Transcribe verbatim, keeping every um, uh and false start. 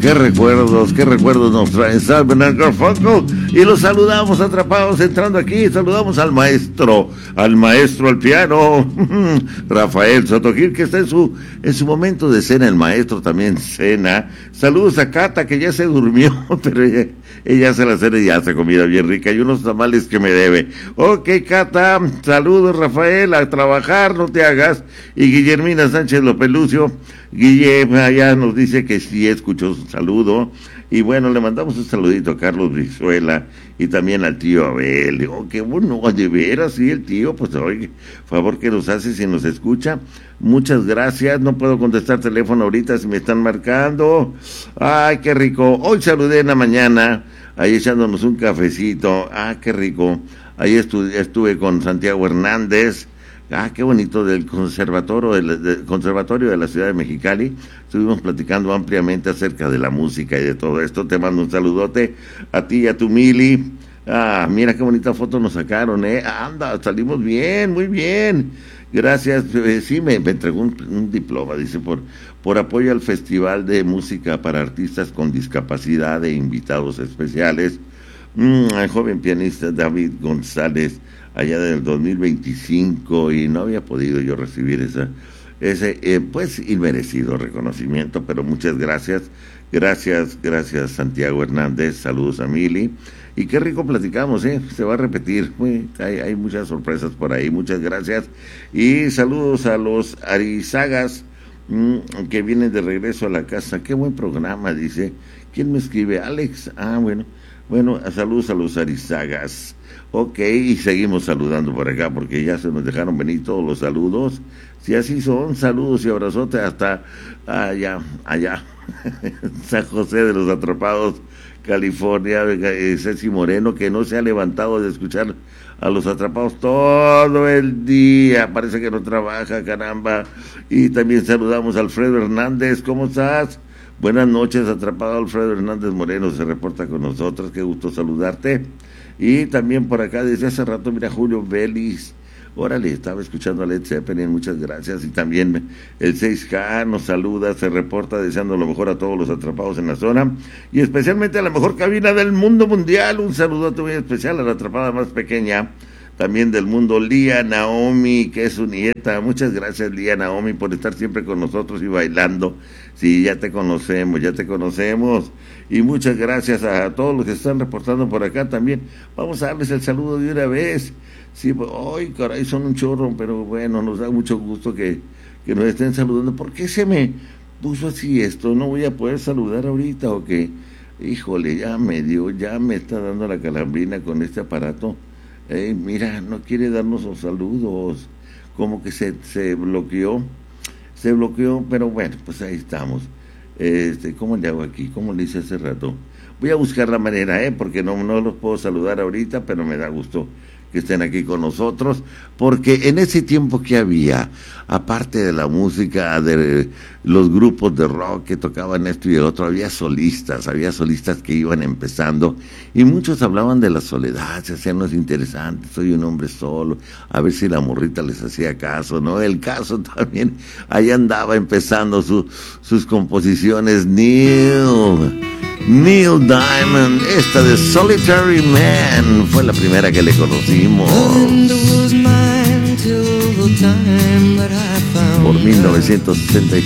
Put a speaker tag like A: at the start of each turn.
A: qué recuerdos, qué recuerdos nos traen Simon and Garfunkel. Y los saludamos atrapados entrando aquí. Saludamos al maestro, al maestro al piano, Rafael Sotogil, que está en su, en su momento de cena. El maestro también cena. Saludos a Cata, que ya se durmió, pero ella, ella hace la cena y hace comida bien rica y unos tamales que me debe. Ok, Cata, saludos, Rafael, a trabajar, no te hagas. Y Guillermina Sánchez López Lucio, Guillermo allá nos dice que sí escuchó su saludo. Y bueno, le mandamos un saludito a Carlos Brizuela y también al tío Abel. Oh, qué bueno, de veras, sí, el tío, pues oye, favor que nos hace si nos escucha. Muchas gracias, no puedo contestar teléfono ahorita si me están marcando. Ay, qué rico. Hoy saludé en la mañana, ahí echándonos un cafecito. Ah, qué rico. Ahí estuve, estuve con Santiago Hernández. Ah, qué bonito, del conservatorio de, la, del conservatorio de la ciudad de Mexicali. Estuvimos platicando ampliamente acerca de la música y de todo esto. Te mando un saludote a ti y a tu Mili. Ah, mira qué bonita foto nos sacaron, eh. Anda, salimos bien, muy bien. Gracias. Eh, sí, me, me entregó un, un diploma, dice, por, por apoyo al Festival de Música para Artistas con Discapacidad e invitados especiales. Mm, el joven pianista David González, allá del dos mil veinticinco, y no había podido yo recibir esa, ese, eh, pues, inmerecido reconocimiento, pero muchas gracias, gracias, gracias Santiago Hernández, saludos a Mili, y qué rico platicamos, eh, se va a repetir, muy, hay, hay muchas sorpresas por ahí, muchas gracias, y saludos a los Arizagas, mmm, que vienen de regreso a la casa, qué buen programa, dice, ¿quién me escribe? Alex, ah, bueno, bueno, saludos a los Arizagas. Ok, y seguimos saludando por acá porque ya se nos dejaron venir todos los saludos. Si así son, saludos y abrazote hasta allá, allá, San José de los Atrapados, California, eh, Ceci Moreno, que no se ha levantado de escuchar a los Atrapados todo el día, parece que no trabaja, caramba. Y también saludamos a Alfredo Hernández, ¿cómo estás? Buenas noches, Atrapado. Alfredo Hernández Moreno se reporta con nosotros, qué gusto saludarte. Y también por acá desde hace rato, mira, Julio Vélez, órale, estaba escuchando a Led Zeppelin, muchas gracias. Y también el seis K nos saluda, se reporta deseando lo mejor a todos los atrapados en la zona y especialmente a la mejor cabina del mundo mundial. Un saludote muy especial a la atrapada más pequeña también del mundo, Lía Naomi, que es su nieta. Muchas gracias, Lía Naomi, por estar siempre con nosotros y bailando. Sí, ya te conocemos, ya te conocemos. Y muchas gracias a todos los que están reportando por acá también. Vamos a darles el saludo de una vez. Sí, pues, ay, caray, son un chorro, pero bueno, nos da mucho gusto que, que nos estén saludando. ¿Por qué se me puso así esto? ¿No voy a poder saludar ahorita o qué? Híjole, ya me dio, ya me está dando la calambrina con este aparato. Eh, mira, no quiere darnos los saludos, como que se, se bloqueó, se bloqueó, pero bueno, pues ahí estamos. Este, ¿cómo le hago aquí? ¿Cómo le hice hace rato? Voy a buscar la manera, eh, porque no, no los puedo saludar ahorita, pero me da gusto que estén aquí con nosotros, porque en ese tiempo que había, aparte de la música, de los grupos de rock que tocaban esto y el otro, había solistas, había solistas que iban empezando, y muchos hablaban de la soledad, se hacían los interesantes, soy un hombre solo, a ver si la morrita les hacía caso, ¿no? El caso también, ahí andaba empezando su, sus composiciones, Neil... Neil Diamond, esta de Solitary Man, fue la primera que le conocimos. Por mil novecientos sesenta y